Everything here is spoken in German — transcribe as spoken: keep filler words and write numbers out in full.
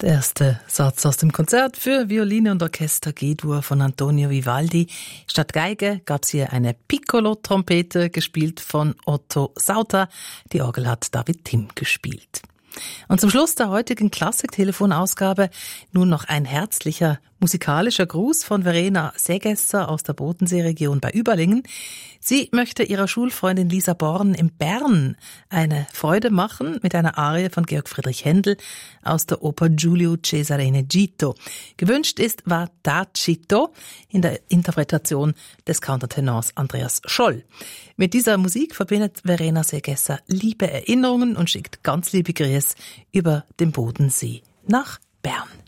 Der erste Satz aus dem Konzert für Violine und Orchester G-Dur von Antonio Vivaldi. Statt Geige gab's hier eine Piccolo-Trompete, gespielt von Otto Sauter. Die Orgel hat David Timm gespielt. Und zum Schluss der heutigen Klassik-Telefonausgabe nun noch ein herzlicher musikalischer Gruß von Verena Segesser aus der Bodenseeregion bei Überlingen. Sie möchte ihrer Schulfreundin Lisa Born in Bern eine Freude machen mit einer Arie von Georg Friedrich Händel aus der Oper Giulio Cesare in Egitto. Gewünscht ist war Tacito in der Interpretation des Countertenors Andreas Scholl. Mit dieser Musik verbindet Verena Segesser liebe Erinnerungen und schickt ganz liebe Grüße über den Bodensee nach Bern.